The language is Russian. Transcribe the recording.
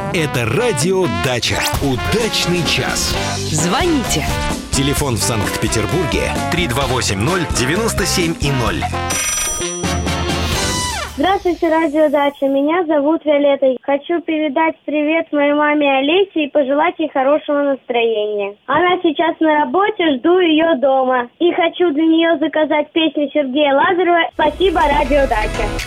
Это радио «Дача». Удачный час. Звоните. Телефон в Санкт-Петербурге 3280-97-0. Здравствуйте, радио «Дача». Меня зовут Виолетта. Хочу передать привет моей маме Олесе и пожелать ей хорошего настроения. Она сейчас на работе, жду ее дома. И хочу для нее заказать песню Сергея Лазарева «Спасибо, радио «Дача».